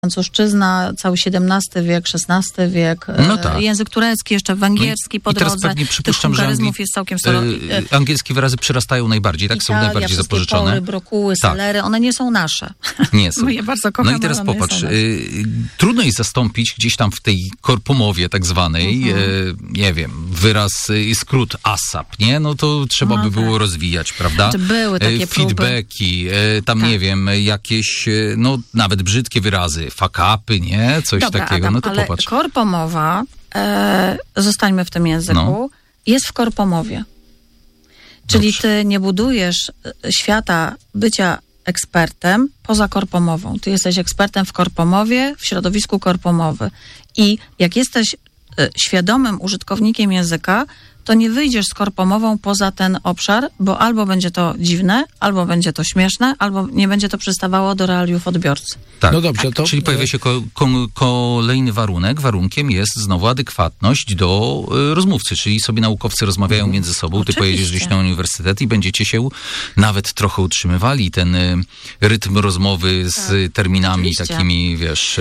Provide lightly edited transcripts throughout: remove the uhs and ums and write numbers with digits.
francuszczyzna, cały XVII wiek, XVI wiek, No tak. język turecki, jeszcze węgierski po I teraz drodze. pewnie Tych przypuszczam, że wulgaryzmów jest całkiem sporo. angielskie wyrazy przyrastają najbardziej, tak? Są najbardziej wszystkie zapożyczone. pory, brokuły, Tak. selery, one nie są nasze. Nie są. My je bardzo kochamy, No i teraz ale one nie popatrz, są nasze. trudno jest zastąpić gdzieś tam w tej korpomowie tak zwanej, nie wiem, wyraz, skrót ASAP, nie? No to trzeba by było rozwijać, prawda? Czy były takie próby? Feedbacki, tam Tak. nie wiem, jakieś, no nawet brzydkie wyrazy, fuck-upy, nie? Coś Dobra, takiego, Adam, no to ale popatrz. korpomowa, zostańmy w tym języku, No. jest w korpomowie. Czyli Dobrze. ty nie budujesz świata bycia ekspertem poza korpomową. Ty jesteś ekspertem w korpomowie, w środowisku korpomowy. I jak jesteś świadomym użytkownikiem języka, to nie wyjdziesz z korpomową poza ten obszar, bo albo będzie to dziwne, albo będzie to śmieszne, albo nie będzie to przystawało do realiów odbiorcy. Tak. No dobrze, to... Czyli pojawia się kolejny warunek. Warunkiem jest znowu adekwatność do rozmówcy, czyli sobie naukowcy rozmawiają między sobą. Ty Oczywiście. pojedziesz gdzieś na uniwersytet i będziecie się nawet trochę utrzymywali ten rytm rozmowy z terminami oczywiście. takimi, wiesz...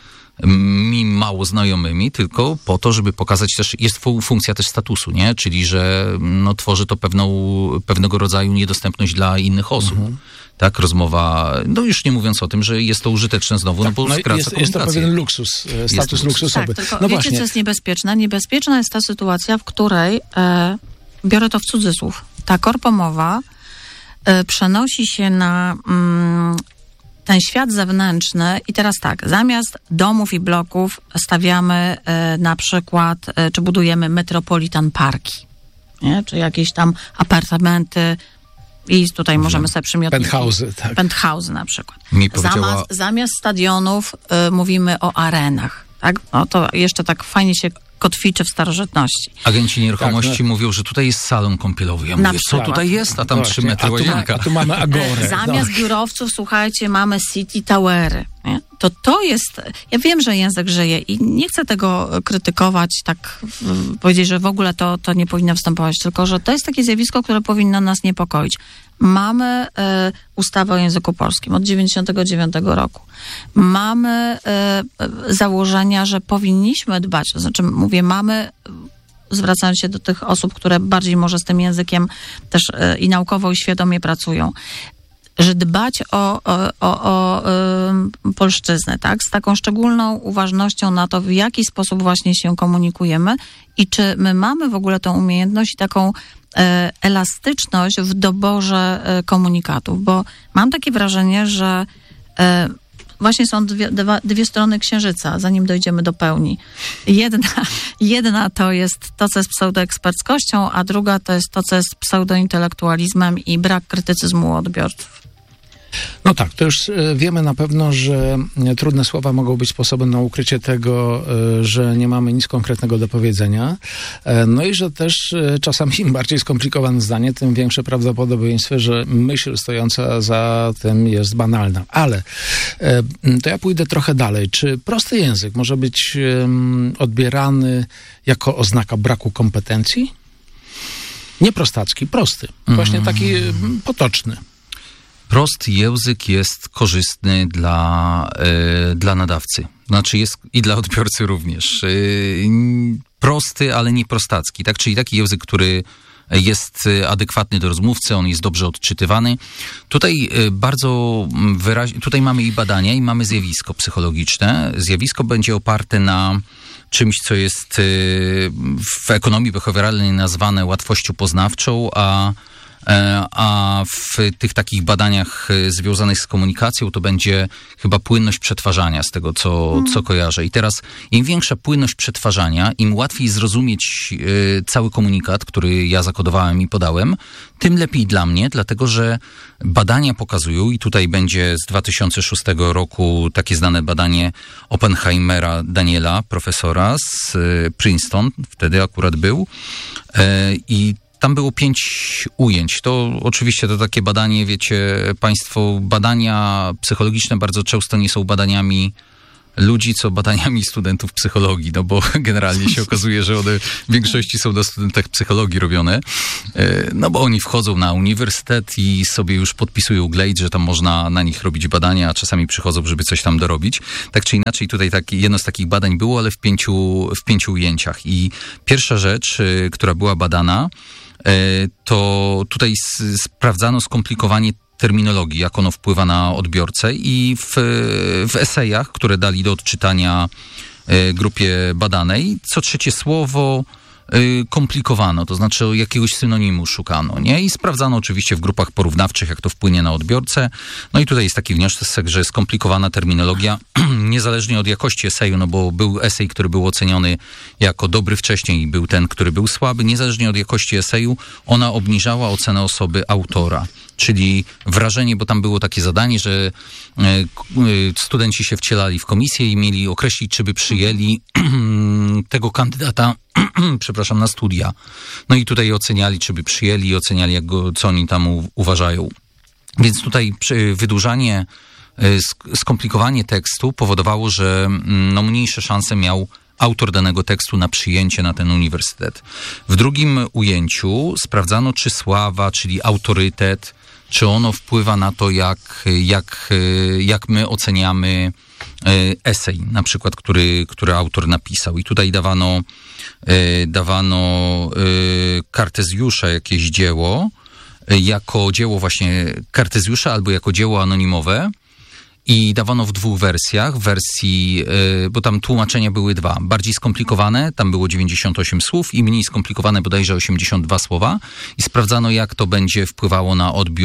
mi mało znajomymi, tylko po to, żeby pokazać też, jest funkcja też statusu, nie? Czyli, że no, tworzy to pewnego rodzaju niedostępność dla innych osób. Tak, rozmowa, no już nie mówiąc o tym, że jest to użyteczne znowu, no bo skraca jest to komunikację. pewien luksus, status luksusowy. Tak, tylko No wiecie, właśnie. co jest niebezpieczne? Niebezpieczna jest ta sytuacja, w której, biorę to w cudzysłów, ta korpomowa przenosi się na ten świat zewnętrzny i teraz tak, zamiast domów i bloków stawiamy na przykład, czy budujemy metropolitan parki, nie? Czy jakieś tam apartamenty i tutaj możemy sobie przymiotniki. Penthouse'y, tak. Penthouse'y na przykład. Mi powiedziała- Zamiast stadionów mówimy o arenach, tak? No to jeszcze tak fajnie się kotwiczy w starożytności. Agenci nieruchomości Tak, mówią, że tutaj jest salon kąpielowy. Ja Na mówię, co przykład. tutaj jest? A tam Właśnie, 3 metry łazienka. A tu mamy agorę. Zamiast biurowców, słuchajcie, mamy city towery. Nie? To jest... Ja wiem, że język żyje i nie chcę tego krytykować, tak powiedzieć, że w ogóle to nie powinno występować, tylko że to jest takie zjawisko, które powinno nas niepokoić. Mamy ustawę o języku polskim od 1999 roku. Mamy założenia, że powinniśmy dbać, to znaczy mówię, mamy... zwracając się do tych osób, które bardziej może z tym językiem też i naukowo i świadomie pracują, że dbać o polszczyznę, tak? Z taką szczególną uważnością na to, w jaki sposób właśnie się komunikujemy i czy my mamy w ogóle tą umiejętność i taką elastyczność w doborze komunikatów, bo mam takie wrażenie, że właśnie są dwie strony księżyca, zanim dojdziemy do pełni. Jedna to jest to, co jest pseudoeksperckością, a druga to jest to, co jest pseudointelektualizmem i brak krytycyzmu u odbiorców. No tak, to już wiemy na pewno, że trudne słowa mogą być sposobem na ukrycie tego, że nie mamy nic konkretnego do powiedzenia. No i że też czasami im bardziej skomplikowane zdanie, tym większe prawdopodobieństwo, że myśl stojąca za tym jest banalna. Ale to ja pójdę trochę dalej. Czy prosty język może być odbierany jako oznaka braku kompetencji? Nie prostacki, prosty. Właśnie taki potoczny. Prosty język jest korzystny dla nadawcy. Znaczy jest i dla odbiorcy również. Prosty, ale nie prostacki. Tak? Czyli taki język, który jest adekwatny do rozmówcy, on jest dobrze odczytywany. Tutaj bardzo wyraźnie, tutaj mamy i badania, i mamy zjawisko psychologiczne. Zjawisko będzie oparte na czymś, co jest w ekonomii behawioralnej nazwane łatwością poznawczą, a w tych takich badaniach związanych z komunikacją to będzie chyba płynność przetwarzania z tego, co kojarzę. I teraz im większa płynność przetwarzania, im łatwiej zrozumieć cały komunikat, który ja zakodowałem i podałem, tym lepiej dla mnie, dlatego że badania pokazują, i tutaj będzie z 2006 roku takie znane badanie Oppenheimera Daniela, profesora z Princeton, wtedy akurat był, i tam było 5 ujęć. To oczywiście to takie badanie, wiecie państwo, badania psychologiczne bardzo często nie są badaniami ludzi, co badaniami studentów psychologii, no bo generalnie się okazuje, że one w większości są na studentach psychologii robione, no bo oni wchodzą na uniwersytet i sobie już podpisują glejt, że tam można na nich robić badania, a czasami przychodzą, żeby coś tam dorobić. Tak czy inaczej, tutaj jedno z takich badań było, ale w 5 ujęciach. I pierwsza rzecz, która była badana, to tutaj sprawdzano skomplikowanie terminologii, jak ono wpływa na odbiorcę i w esejach, które dali do odczytania grupie badanej, co trzecie słowo komplikowano, to znaczy jakiegoś synonimu szukano, nie? I sprawdzano oczywiście w grupach porównawczych, jak to wpłynie na odbiorcę. No i tutaj jest taki wniosek, że skomplikowana terminologia, niezależnie od jakości eseju, no bo był esej, który był oceniony jako dobry wcześniej i był ten, który był słaby, niezależnie od jakości eseju, ona obniżała ocenę osoby autora. Czyli wrażenie, bo tam było takie zadanie, że studenci się wcielali w komisję i mieli określić, czy by przyjęli tego kandydata przepraszam, na studia. No i tutaj oceniali, czy by przyjęli, oceniali, co oni tam uważają. Więc tutaj wydłużanie, skomplikowanie tekstu powodowało, że no, mniejsze szanse miał autor danego tekstu na przyjęcie na ten uniwersytet. W drugim ujęciu sprawdzano, czy sława, czyli autorytet, czy ono wpływa na to, jak my oceniamy esej, na przykład, który autor napisał. I tutaj dawano Kartezjusza jakieś dzieło, jako dzieło właśnie Kartezjusza albo jako dzieło anonimowe i dawano w 2 wersjach. Wersji, bo tam tłumaczenia były 2. Bardziej skomplikowane, tam było 98 słów i mniej skomplikowane bodajże 82 słowa i sprawdzano, jak to będzie wpływało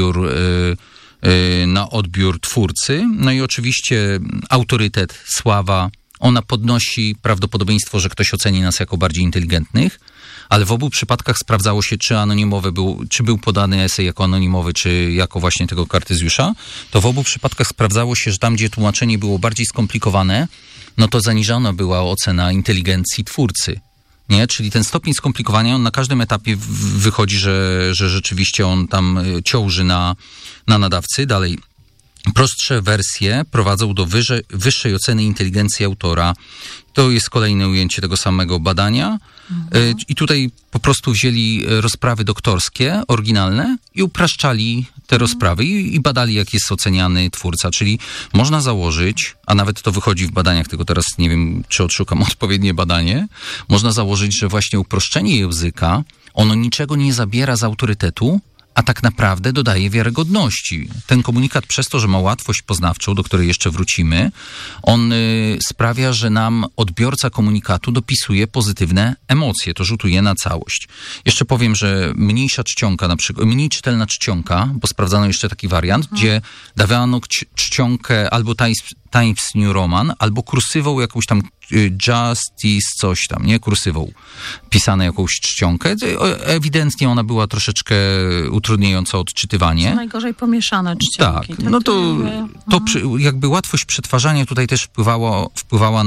na odbiór twórcy. No i oczywiście autorytet, sława, ona podnosi prawdopodobieństwo, że ktoś oceni nas jako bardziej inteligentnych, ale w obu przypadkach sprawdzało się, czy był podany esej jako anonimowy, czy jako właśnie tego Kartezjusza. To w obu przypadkach sprawdzało się, że tam, gdzie tłumaczenie było bardziej skomplikowane, no to zaniżona była ocena inteligencji twórcy. Nie? Czyli ten stopień skomplikowania, on na każdym etapie wychodzi, że rzeczywiście on tam ciąży na nadawcy. Dalej, prostsze wersje prowadzą do wyższej oceny inteligencji autora. To jest kolejne ujęcie tego samego badania. I tutaj po prostu wzięli rozprawy doktorskie, oryginalne i upraszczali te rozprawy i badali, jak jest oceniany twórca. Czyli można założyć, a nawet to wychodzi w badaniach, tylko teraz nie wiem, czy odszukam odpowiednie badanie, można założyć, że właśnie uproszczenie języka, ono niczego nie zabiera z autorytetu, a tak naprawdę dodaje wiarygodności. Ten komunikat przez to, że ma łatwość poznawczą, do której jeszcze wrócimy, on sprawia, że nam odbiorca komunikatu dopisuje pozytywne emocje. To rzutuje na całość. Jeszcze powiem, że mniejsza czcionka, na przykład mniej czytelna czcionka, bo sprawdzano jeszcze taki wariant, gdzie dawano czcionkę albo Times New Roman, albo kursywą jakąś tam Justice coś tam, nie? Kursywą pisane jakąś czcionkę. Ewidentnie ona była troszeczkę utrudniająca odczytywanie. Co najgorzej pomieszane czcionki. Tak, no to jakby łatwość przetwarzania tutaj też wpływała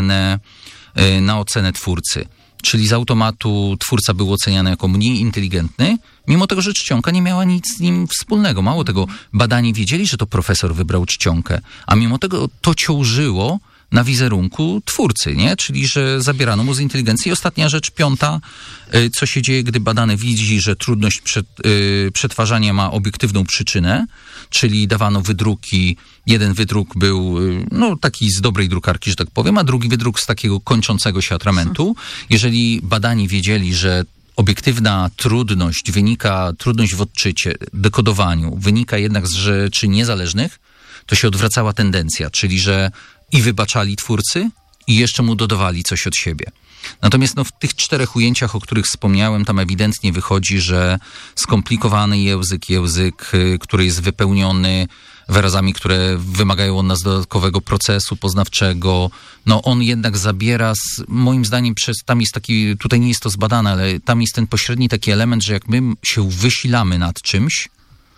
na ocenę twórcy. Czyli z automatu twórca był oceniany jako mniej inteligentny, mimo tego, że czcionka nie miała nic z nim wspólnego. Mało tego, badani wiedzieli, że to profesor wybrał czcionkę, a mimo tego to ciążyło na wizerunku twórcy, nie? Czyli, że zabierano mu z inteligencji. I ostatnia rzecz, 5, co się dzieje, gdy badany widzi, że trudność przetwarzania ma obiektywną przyczynę, czyli dawano wydruki. Jeden wydruk był taki z dobrej drukarki, że tak powiem, a drugi wydruk z takiego kończącego się atramentu. Jeżeli badani wiedzieli, że obiektywna trudność w odczycie, dekodowaniu wynika jednak z rzeczy niezależnych, to się odwracała tendencja, czyli że i wybaczali twórcy i jeszcze mu dodawali coś od siebie. Natomiast w tych 4 ujęciach, o których wspomniałem, tam ewidentnie wychodzi, że skomplikowany język, który jest wypełniony wyrazami, które wymagają od nas dodatkowego procesu poznawczego, on jednak zabiera, moim zdaniem, tam jest taki, tutaj nie jest to zbadane, ale tam jest ten pośredni taki element, że jak my się wysilamy nad czymś,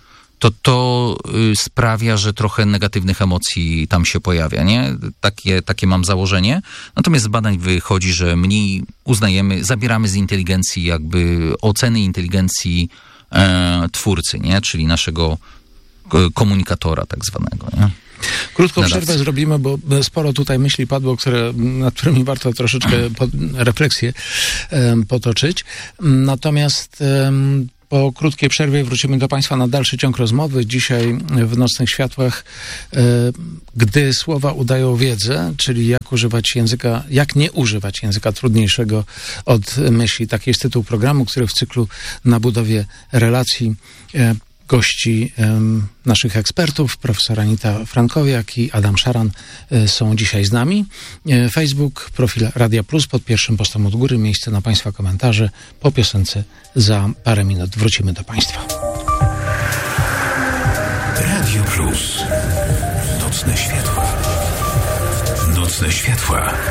to sprawia, że trochę negatywnych emocji tam się pojawia, nie? Takie mam założenie. Natomiast z badań wychodzi, że mniej zabieramy z inteligencji jakby oceny inteligencji twórcy, nie? Czyli naszego komunikatora tak zwanego, nie? Krótką nadawcy. przerwę zrobimy, bo sporo tutaj myśli padło, nad którymi warto troszeczkę refleksję potoczyć. Natomiast po krótkiej przerwie wrócimy do Państwa na dalszy ciąg rozmowy. Dzisiaj w Nocnych Światłach, gdy słowa udają wiedzę, czyli jak nie używać języka trudniejszego od myśli. Taki jest tytuł programu, który w cyklu Na budowie relacji gości naszych ekspertów, profesor Anita Frankowiak i Adam Szaran są dzisiaj z nami. Facebook, profil Radia Plus pod pierwszym postem od góry, miejsce na Państwa komentarze. Po piosence za parę minut wrócimy do Państwa. Radio Plus. Nocne światła. Nocne światła.